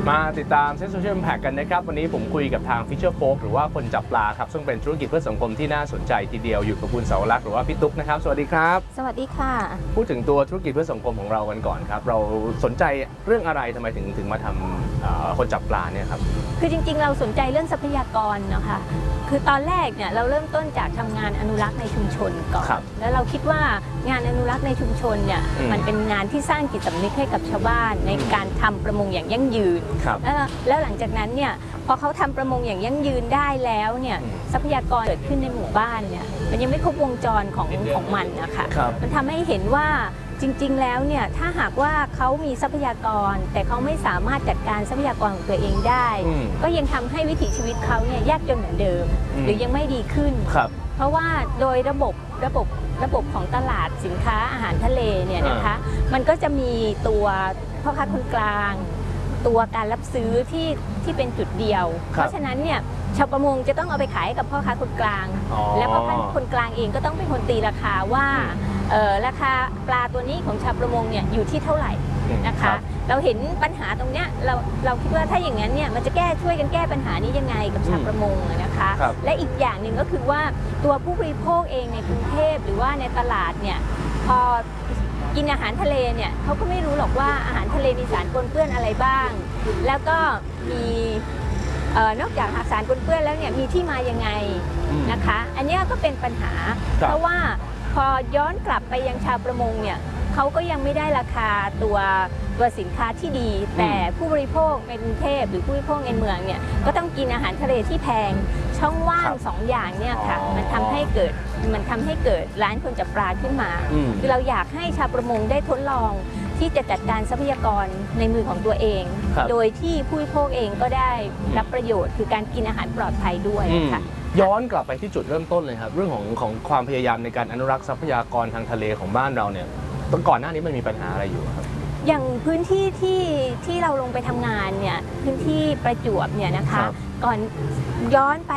มาติดตามเซ็นโซเชียล Impact กันนะครับวันนี้ผมคุยกับทาง Fisher Folk หรือว่าคนจับปลาครับซึ่งเป็นธุรกิจเพื่อสังคมที่น่าสนใจทีเดียวอยู่กับคุณเสาวรักษ์หรือว่าพี่ตุ๊กนะครับสวัสดีครับสวัสดีค่ะพูดถึงตัวธุรกิจเพื่อสังคมของเรากันก่อนครับเราสนใจเรื่องอะไรทำไมถึงมาทำคนจับปลาเนี่ยครับคือจริงๆเราสนใจเรื่องทรัพยากรนะคะคือตอนแรกเนี่ยเราเริ่มต้นจากทำงานอนุรักษ์ในชุมชนก่อนแล้วเราคิดว่างานอนุรักษ์ในชุมชนเนี่ยมันเป็นงานที่สร้างจิตสำนึกให้กับชาวบ้านในการทำประมงอย่างยั่งยืนแล้วหลังจากนั้นเนี่ยพอเขาทำประมงอย่างยั่งยืนได้แล้วเนี่ยทรัพยากรเกิดขึ้นในหมู่บ้านเนี่ยมันยังไม่ครบวงจรของมันนะคะมันทำให้เห็นว่าจริงๆแล้วเนี่ยถ้าหากว่าเขามีทรัพยากรแต่เขาไม่สามารถจัดการทรัพยากรของตัวเองได้ก็ยังทำให้วิถีชีวิตเขาเนี่ยยากจนเหมือนเดิมหรือยังไม่ดีขึ้นเพราะว่าโดยระบบของตลาดสินค้าอาหารทะเลเนี่ยนะคะมันก็จะมีตัวพ่อค้าคนกลางตัวการรับซื้อที่เป็นจุดเดียวเพราะฉะนั้นเนี่ยชาวประมงจะต้องเอาไปขายกับพ่อค้าคนกลางและพ่อค้าคนกลางเองก็ต้องเป็นคนตีราคาว่าราคาปลาตัวนี้ของชาวประมงเนี่ยอยู่ที่เท่าไหร่นะคะเราเห็นปัญหาตรงเนี้ยเราคิดว่าถ้าอย่างนั้นเนี่ยมันจะช่วยกันแก้ปัญหานี้ยังไงกับชาวประมงนะคะและอีกอย่างหนึ่งก็คือว่าตัวผู้บริโภคเองในกรุงเทพหรือว่าในตลาดเนี่ยพอกินอาหารทะเลเนี่ยเขาก็ไม่รู้หรอกว่าอาหารทะเลมีสารปนเปื้อนอะไรบ้างแล้วก็มีนอกจากสารปนเปื้อนแล้วเนี่ยมีที่มายังไงนะคะอันนี้ก็เป็นปัญหาเพราะว่าพอย้อนกลับไปยังชาวประมงเนี่ยเขาก็ยังไม่ได้ราคาตัวสินค้าที่ดีแต่ผู้บริโภคในกรุงเทพหรือผู้บริโภคในเมืองเนี่ยก็ต้องกินอาหารทะเลที่แพงช่องว่าง2 อย่างเนี่ยค่ะมันทำให้เกิดร้านคนจับปลาขึ้นมาคือเราอยากให้ชาวประมงได้ทดลองที่จะจัดการทรัพยากรในมือของตัวเองโดยที่ผู้บริโภคเองก็ได้รับประโยชน์คือการกินอาหารปลอดภัยด้วยค่ะย้อนกลับไปที่จุดเริ่มต้นเลยครับเรื่องของความพยายามในการอนุรักษ์ทรัพยากรทางทะเลของบ้านเราเนี่ยก่อนหน้านี้มันมีปัญหาอะไรอยู่ครับอย่างพื้นที่ที่เราลงไปทำงานเนี่ยพื้นที่ประจวบเนี่ยนะคะก่อนย้อนไป